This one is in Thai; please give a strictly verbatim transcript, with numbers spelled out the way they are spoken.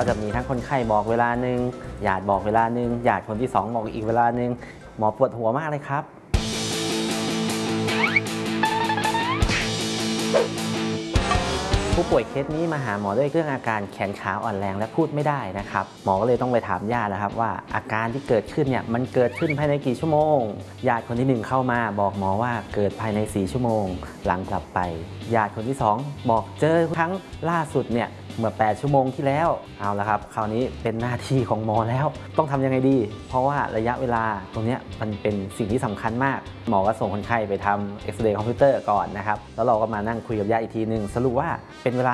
จะมีทั้งคนไข้บอกเวลาหนึ่งญาติบอกเวลาหนึ่งญาติคนที่สองบอกอีกเวลาหนึ่งหมอปวดหัวมากเลยครับผู้ป่วยเคสนี้มาหาหมอด้วยเรื่องอาการแขนขาอ่อนแรงและพูดไม่ได้นะครับหมอก็เลยต้องไปถามญาตินะครับว่าอาการที่เกิดขึ้นเนี่ยมันเกิดขึ้นภายในกี่ชั่วโมงญาติคนที่หนึ่งเข้ามาบอกหมอว่าเกิดภายในสี่ชั่วโมงหลังกลับไปญาติคนที่สองบอกเจอครั้งล่าสุดเนี่ยเมื่อแปดชั่วโมงที่แล้วเอาละครับคราวนี้เป็นหน้าที่ของหมอแล้วต้องทำยังไงดีเพราะว่าระยะเวลาตรงนี้มันเป็นสิ่งที่สำคัญมากหมอก็ส่งคนไข้ไปทำเอ็กซเรย์คอมพิวเตอร์ก่อนนะครับแล้วเราก็มานั่งคุยกับญาติอีกทีหนึ่งสรุปว่าเป็นเวลา